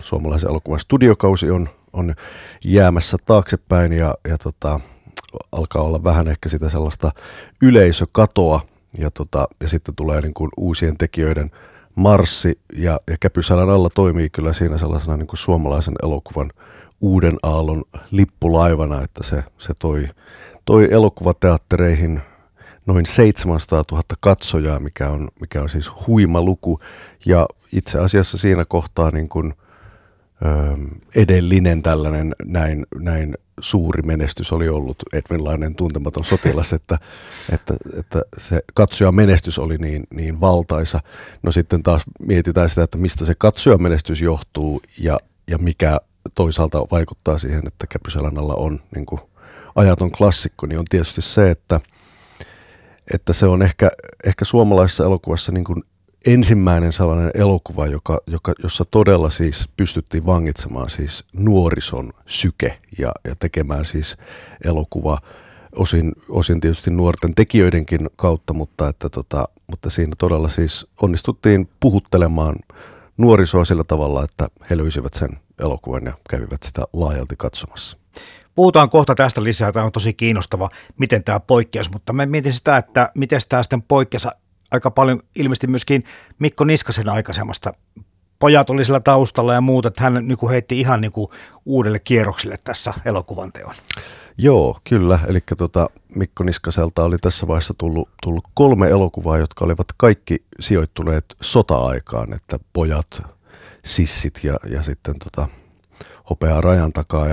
suomalaisen elokuvan studiokausi on jäämässä taaksepäin ja alkaa olla vähän ehkä sitä sellaista yleisökatoa ja sitten tulee niin kuin uusien tekijöiden marssi ja Käpysälän alla toimii kyllä siinä sellaisena niin kuin suomalaisen elokuvan uuden aallon lippulaivana, että se toi elokuvateattereihin noin 700 000 katsojaa, mikä on siis huima luku ja itse asiassa siinä kohtaa niin kuin edellinen tällainen näin suuri menestys oli ollut Edwin Laineen Tuntematon sotilas, että se katsojamenestys oli niin valtaisa. No sitten taas mietitään sitä, että mistä se katsojamenestys johtuu ja mikä toisaalta vaikuttaa siihen, että Käpysälän alla on niin kuin ajaton klassikko, niin on tietysti se, että se on ehkä suomalaisessa elokuvassa niin kuin ensimmäinen sellainen elokuva, jossa todella siis pystyttiin vangitsemaan siis nuorison syke ja tekemään siis elokuva osin tietysti nuorten tekijöidenkin kautta, mutta siinä todella siis onnistuttiin puhuttelemaan nuorisoa sillä tavalla, että he löysivät sen elokuvan ja kävivät sitä laajalti katsomassa. Puhutaan kohta tästä lisää. Tämä on tosi kiinnostava, miten tämä poikkeasi, mutta mä mietin sitä, että miten tämä sitten poikkeasi aika paljon ilmeisesti myöskin Mikko Niskasen aikaisemmasta. Pojat oli sillä taustalla ja muuta, että hän niin kuin heitti ihan niin kuin uudelle kierrokselle tässä elokuvan teon. Joo, kyllä. Eli Mikko Niskaselta oli tässä vaiheessa tullut 3 elokuvaa, jotka olivat kaikki sijoittuneet sota-aikaan, että Pojat, Sissit ja sitten Hopeaa rajan takaa.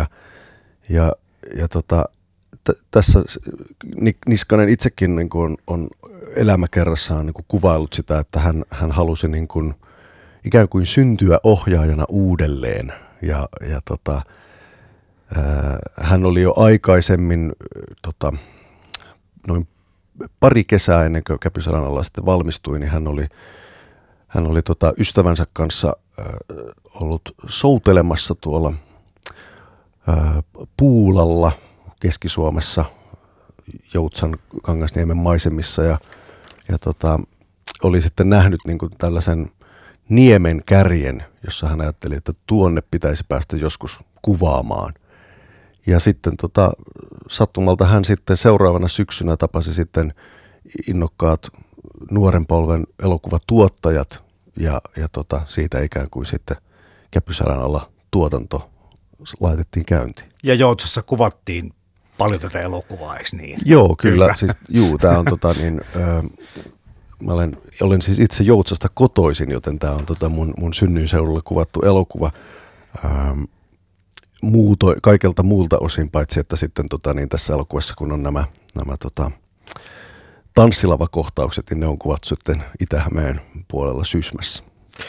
Tässä Niskanen itsekin niin kuin on elämäkerrassaan niin kuin kuvaillut sitä, että hän halusi niin kuin ikään kuin syntyä ohjaajana uudelleen hän oli jo aikaisemmin noin pari kesää ennen kuin Käpysälän alla sitten valmistui, niin hän oli ystävänsä kanssa ollut soutelemassa tuolla Puulalla Keski-Suomessa Joutsan Kangasniemen maisemissa ja oli sitten nähnyt niin kuin tällaisen niemen kärjen, jossa hän ajatteli, että tuonne pitäisi päästä joskus kuvaamaan. Ja sitten sattumalta hän sitten seuraavana syksynä tapasi sitten innokkaat nuoren polven elokuvatuottajat ja siitä ikään kuin sitten Käpysälän alla tuotanto laitettiin käyntiin. Ja Joutsassa kuvattiin paljon tätä elokuvaa, eikö niin? Joo, kyllä. Siis, tämä on mä olen siis itse Joutsasta kotoisin, joten tämä on mun synnyinseudulla kuvattu elokuva kaikelta muulta osin, paitsi että sitten tässä elokuvassa, kun on nämä tanssilavakohtaukset, niin ne on kuvattu sitten Itä-Hämeen puolella Sysmässä.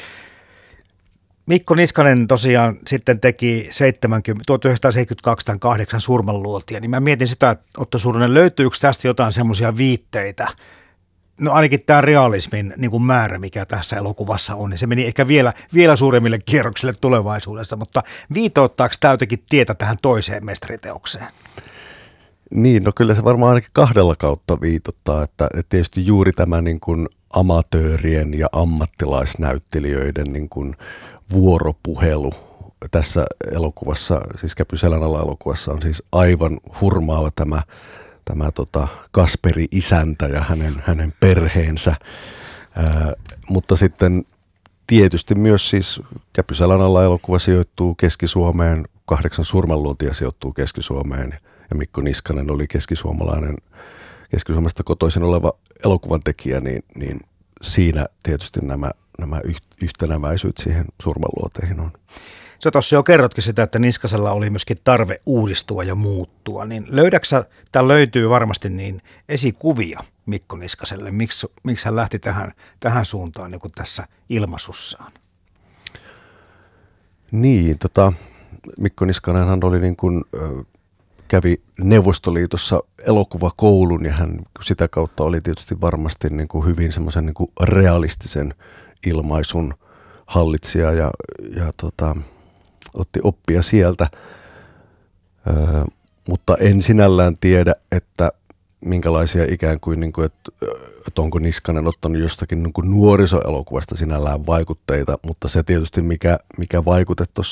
Mikko Niskanen tosiaan sitten teki 1972 tämän 8 surmanluotia, niin mä mietin sitä, että Otto Suurinen, löytyykö tästä jotain semmoisia viitteitä? No ainakin tämä realismin niin kuin määrä, mikä tässä elokuvassa on, niin se meni ehkä vielä suuremmille kierroksille tulevaisuudessa, mutta viitoittaako tämä jotenkin tietä tähän toiseen mestariteokseen? Niin, no kyllä se varmaan ainakin 2 kautta viitottaa, että tietysti juuri tämä niin kuin amatöörien ja ammattilaisnäyttelijöiden niin kuin vuoropuhelu tässä elokuvassa, siis Käpysälän alla elokuvassa on siis aivan hurmaava tämä Kasperi isäntä ja hänen perheensä, mutta sitten tietysti myös siis Käpysälän alla elokuva sijoittuu Keski-Suomeen, 8 surmanluontia sijoittuu Keski-Suomeen ja Mikko Niskanen oli Keski-Suomesta kotoisin oleva elokuvan tekijä, niin siinä tietysti nämä yhtenäväisyyt siihen surmanluoteihin on. Sä tuossa jo kerrotkin sitä, että Niskasella oli myöskin tarve uudistua ja muuttua, niin löytyy varmasti niin esikuvia Mikko Niskaselle, miksi hän lähti tähän suuntaan niin kuin tässä ilmaisussaan? Niin, Mikko Niskanen hän oli niin kuin, kävi Neuvostoliitossa elokuvakoulun ja hän sitä kautta oli tietysti varmasti niin kuin hyvin semmoisen niin kuin realistisen ilmaisun hallitsija ja otti oppia sieltä, mutta en sinällään tiedä, että minkälaisia ikään kuin että onko Niskanen ottanut jostakin niin kuin nuorisoelokuvasta sinällään vaikutteita, mutta se tietysti mikä vaikute